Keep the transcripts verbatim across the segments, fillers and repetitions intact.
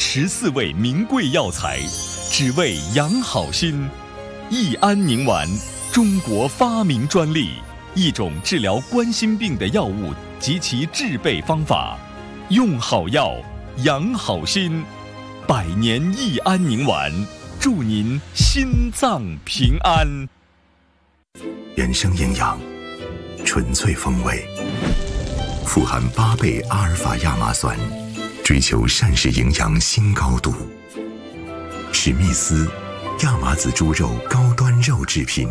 十四味名贵药材，只为养好心。益安宁丸，中国发明专利，一种治疗冠心病的药物及其制备方法。用好药，养好心。百年益安宁丸，祝您心脏平安。 原生营养，纯粹风味，富含八倍阿尔法亚麻酸，追求膳食营养新高度。史密斯亚麻籽猪肉高端肉制品。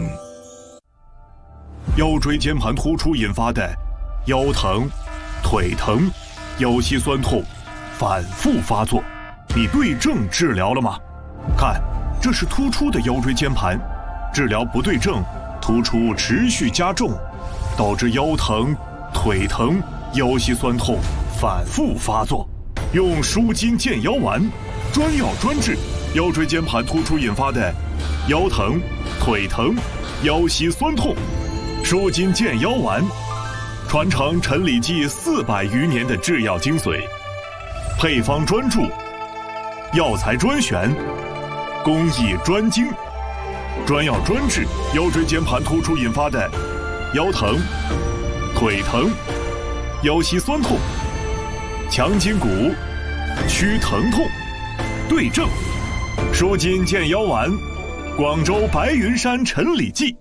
腰椎间盘突出引发的腰疼、腿疼、腰膝酸痛反复发作，你对症治疗了吗？看，这是突出的腰椎间盘，治疗不对症，突出持续加重，导致腰疼、腿疼、腰膝酸痛反复发作。用舒筋健腰丸，专药专治腰椎间盘突出引发的腰疼、腿疼、腰膝酸痛。舒筋健腰丸，传承陈李济四百余年的制药精髓，配方专注，药材专选，工艺专精，专药专治腰椎间盘突出引发的腰疼、腿疼、腰膝酸痛，强筋骨，祛疼痛，对症。舒筋健腰丸，广州白云山陈李济。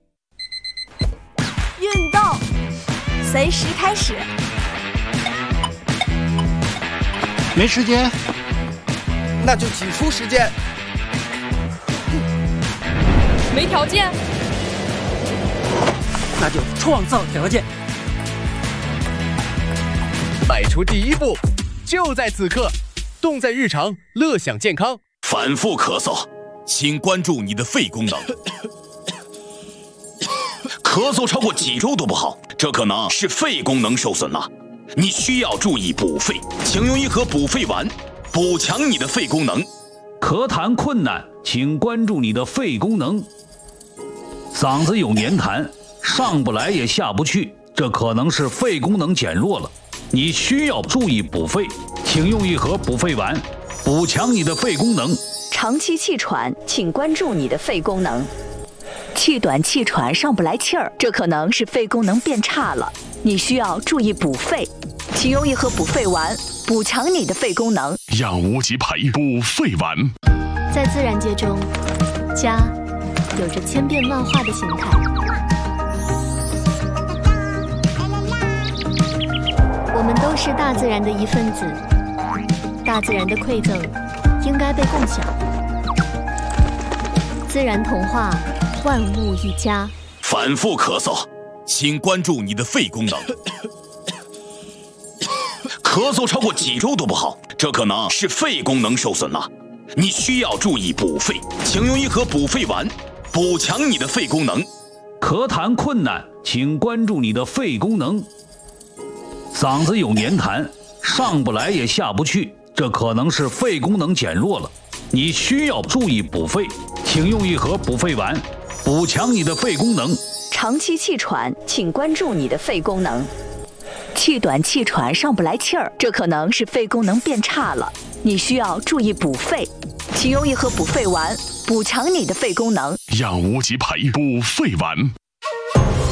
运动，随时开始。 没时间， 那就挤出时间。 没条件， 那就创造条件。 迈出第一步，就在此刻，动在日常，乐享健康。 反复咳嗽，请关注你的肺功能。咳嗽超过几周都不好，这可能是肺功能受损了。你需要注意补肺，请用一盒补肺丸，补强你的肺功能。 咳痰困难，请关注你的肺功能。嗓子有黏痰，上不来也下不去，这可能是肺功能减弱了。你需要注意补肺，请用一盒补肺丸，补强你的肺功能。 长期气喘，请关注你的肺功能。气短气喘上不来气儿，这可能是肺功能变差了，你需要注意补肺，请用一盒补肺丸，补强你的肺功能。 养无极培补肺丸。 在自然界中，家有着千变万化的形态。我们都是大自然的一份子，大自然的馈赠应该被共享。自然童话，万物一家。 反复咳嗽，请关注你的肺功能。咳嗽超过几周都不好，这可能是肺功能受损了。你需要注意补肺，请用一盒补肺丸，补强你的肺功能。 咳痰困难，请关注你的肺功能。嗓子有黏痰，上不来也下不去，这可能是肺功能减弱了。你需要注意补肺，请用一盒补肺丸，补强你的肺功能。 长期气喘，请关注你的肺功能。气短气喘上不来气儿，这可能是肺功能变差了，你需要注意补肺，请用一盒补肺丸，补强你的肺功能。 养无极培补肺丸。